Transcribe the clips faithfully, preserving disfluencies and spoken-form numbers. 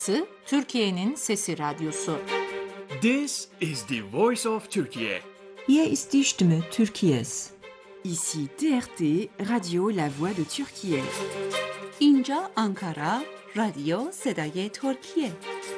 Burası Türkiye'nin Sesi Radyosu. This is the voice of Turkey. Hier ist die Stimme Türkiye's. Ici T R T, Radio La Voix de Türkiye. اینجا آنکارا، رادیو صدای ترکیه.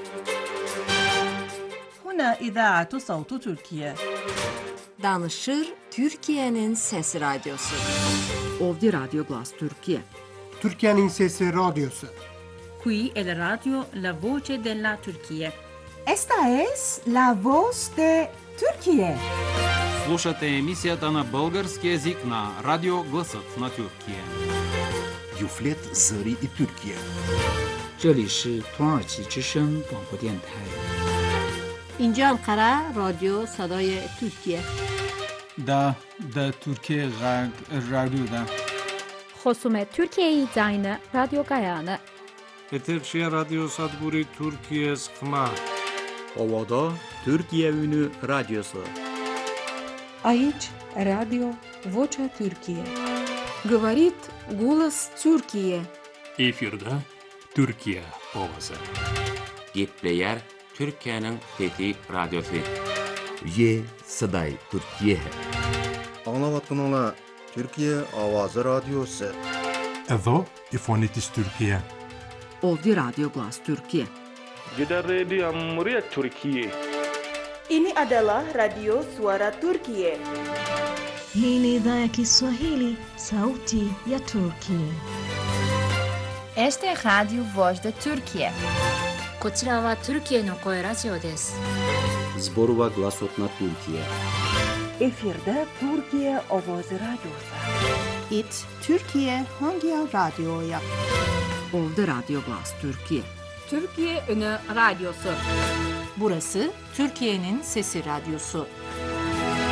هنا إذاعة صوت تركيا. Danışır Türkiye'nin Sesi Radyosu. Ovdje Radio Glas Türkiye. Türkiye'nin Sesi Radyosu. Qui è la radio La Voce della Turchia. Esta es la voz de Türkiye. Слушате емисията на български език на Радио Гласът на Türkiye. Юфлет Зари и Türkiye. 这里是土耳其之声广播电台。 اینجا انقره رادیو صدای ترکیه. دا دا Türkiye رادیو دا. خصوم ترکیه زاین رادیو گایانه. Eterçe Radyo Sadburi Türkiye Sıkma. Ovada Türkiye Ünü Radyosu. Aici Radio Vocea Türkiye. Говорит голос Türkiye. Efirde Türkiye ovası. Gepleyer Türkiye'nin Fethi Radyosu. Ye Saday Türkiye. Anlavatınla Türkiye Avazı Radyosu. Edo İfonitis Türkiye. Ovdje Radio Glas Türkiye. Jeddah Radio Amriyat Türkiye. Ini adalah Radio Suara Turkiye. Hii ni idhaa ya Kiswahili, sauti ya Turkiye. Este es Radio Voz de Turkiye. こちらはトルキエの声ラジオです。 Zborova Glasot na Türkiye. Efirde Türkiye Ovazı Radyosu. It Türkiye hangi radyoya? Ovdje Radio Glas Türkiye. Türkiye Ünü Radyosu. Burası Türkiye'nin Sesi Radyosu.